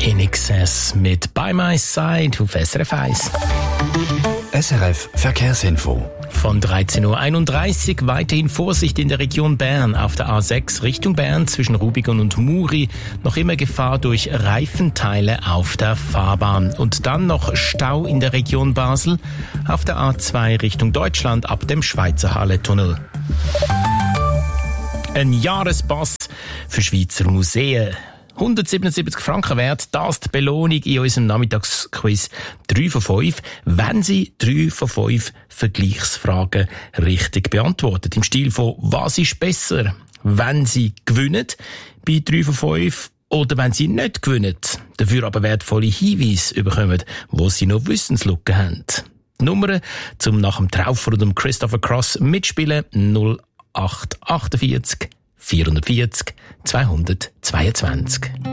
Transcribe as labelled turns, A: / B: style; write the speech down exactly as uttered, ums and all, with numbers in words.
A: In Excess mit By My Side auf S R F eins.
B: S R F Verkehrsinfo.
A: Von dreizehn Uhr einunddreißig weiterhin Vorsicht in der Region Bern auf der A sechs Richtung Bern zwischen Rubigen und Muri. Noch immer Gefahr durch Reifenteile auf der Fahrbahn. Und dann noch Stau in der Region Basel auf der A zwei Richtung Deutschland ab dem Schweizer Halle-Tunnel. Ein Jahrespass für Schweizer Museen. hundertsiebenundsiebzig Franken wert, das die Belohnung in unserem Nachmittagsquiz drei von fünf, wenn Sie drei von fünf Vergleichsfragen richtig beantwortet. Im Stil von «Was ist besser?» Wenn Sie gewinnen bei drei von fünf oder wenn Sie nicht gewinnen, dafür aber wertvolle Hinweise bekommen, wo Sie noch Wissenslücken haben. Die Nummer zum nach dem Traufer und dem Christopher Cross mitspielen null acht achtundvierzig vierhundertvierzig zweihundertzweiundzwanzig.